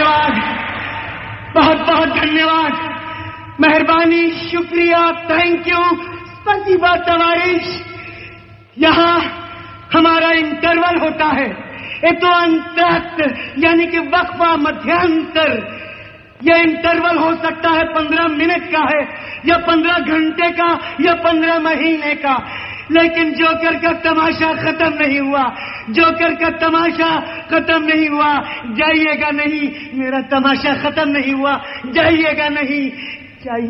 धन्यवाद, बहुत बहुत धन्यवाद, मेहरबानी, शुक्रिया, थैंक यू, स्पसीबा तवारिश। यहाँ हमारा इंटरवल होता है, ये तो अंतरक्त यानी कि वक्फा, मध्यांतर। यह इंटरवल हो सकता है 15 मिनट का है, या 15 घंटे का, या 15 महीने का, लेकिन जोकर का तमाशा खत्म नहीं हुआ। जोकर का तमाशा खत्म नहीं हुआ। जाइएगा नहीं, मेरा तमाशा खत्म नहीं हुआ। जाइएगा नहीं, चाहिए।